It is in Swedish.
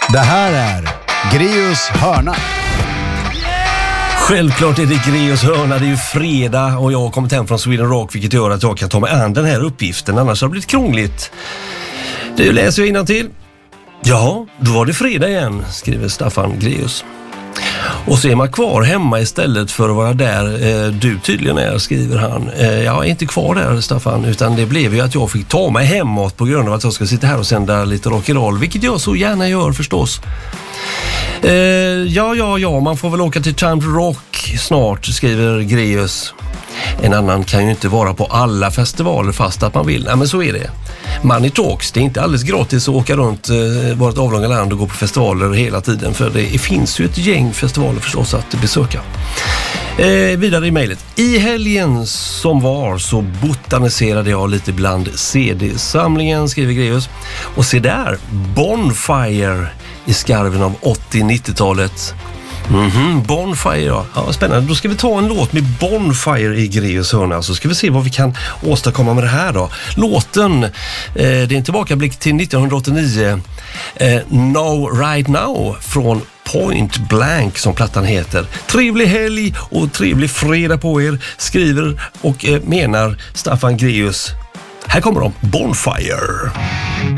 Det här är Grios hörna. Självklart är det Grios hörna, det är ju fredag och jag har kommit hem från Sweden Rock, vilket gör att jag kan ta mig an den här uppgiften, annars har det blivit krångligt. Det läser jag innantill. Ja, då var det fredag igen, skriver Staffan Grios. Och så är man kvar hemma istället för att vara där du tydligen är, skriver han. Jag är inte kvar där, Staffan, utan det blev ju att jag fick ta mig hemåt på grund av att jag ska sitta här och sända lite rock'n'roll, vilket jag så gärna gör förstås. Ja, man får väl åka till Time to Rock snart, skriver Grios. En annan kan ju inte vara på alla festivaler fast att man vill. Nej, men så är det. Money talks, det är inte alldeles gratis att åka runt vårt avlånga land och gå på festivaler hela tiden, för det finns ju ett gäng festivaler förstås att besöka. Vidare i mejlet. I helgen som var så botaniserade jag lite bland CD-samlingen, skriver Grios. Och se där, Bonfire i skarven av 80-90-talet. Bonfire, ja. Spännande. Då ska vi ta en låt med Bonfire i Grios hörna, så ska vi se vad vi kan åstadkomma med det här då. Låten, det är en tillbakablick till 1989. No Right Now från Point Blank som plattan heter. Trevlig helg och trevlig fredag på er, skriver och menar Staffan Grios. Här kommer de, Bonfire.